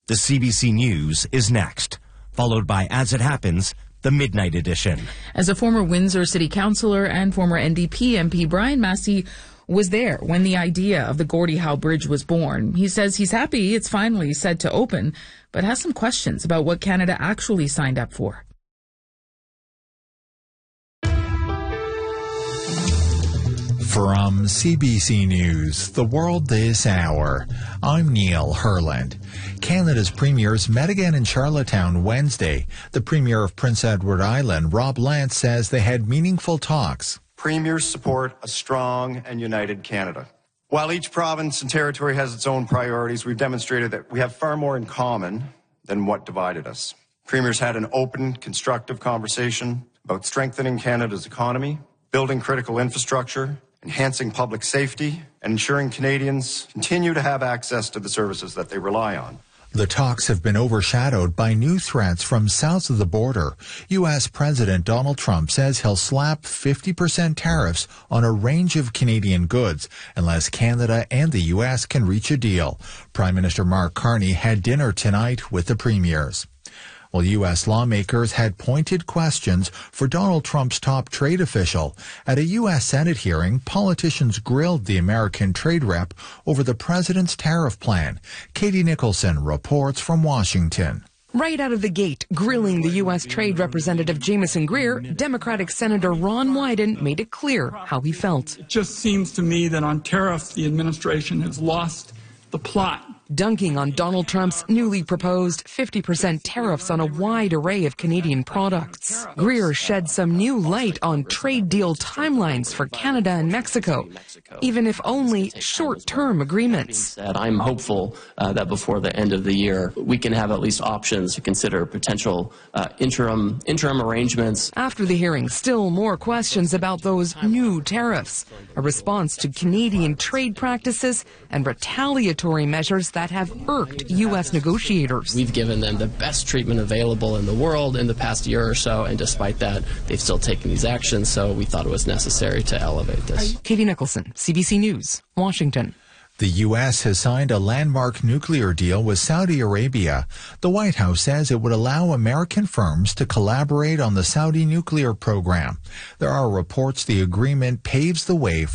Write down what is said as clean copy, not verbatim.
The CBC News is next, followed by As It Happens, the Midnight Edition. As a former Windsor City Councillor and former NDP MP, Brian Massey was there when the idea of the Gordie Howe Bridge was born. He says he's happy it's finally set to open, but has some questions about what Canada actually signed up for. From CBC News, The World This Hour, I'm Neil Herland. Canada's premiers met again in Charlottetown Wednesday. The Premier of Prince Edward Island, Rob Lance, says they had meaningful talks. Premiers support a strong and united Canada. While each province and territory has its own priorities, we've demonstrated that we have far more in common than what divided us. Premiers had an open, constructive conversation about strengthening Canada's economy, building critical infrastructure, enhancing public safety, and ensuring Canadians continue to have access to the services that they rely on. The talks have been overshadowed by new threats from south of the border. U.S. President Donald Trump says he'll slap 50% tariffs on a range of Canadian goods unless Canada and the U.S. can reach a deal. Prime Minister Mark Carney had dinner tonight with the premiers. Well, U.S. lawmakers had pointed questions for Donald Trump's top trade official. At a U.S. Senate hearing, politicians grilled the American trade rep over the president's tariff plan. Katie Nicholson reports from Washington. Right out of the gate, grilling the U.S. Trade Representative Jamieson Greer, Democratic Senator Ron Wyden made it clear how he felt. It just seems to me that on tariffs, the administration has lost the plot. Dunking on Donald Trump's newly proposed 50% tariffs on a wide array of Canadian products. Greer shed some new light on trade deal timelines for Canada and Mexico, even if only short-term agreements. I'm hopeful that before the end of the year, we can have at least options to consider potential interim arrangements. After the hearing, still more questions about those new tariffs, a response to Canadian trade practices and retaliatory measures that have irked U.S. negotiators. We've given them the best treatment available in the world in the past year or so, and despite that, they've still taken these actions, so we thought it was necessary to elevate this. Katie Nicholson, CBC News, Washington. The U.S. has signed a landmark nuclear deal with Saudi Arabia. The White House says it would allow American firms to collaborate on the Saudi nuclear program. There are reports the agreement paves the way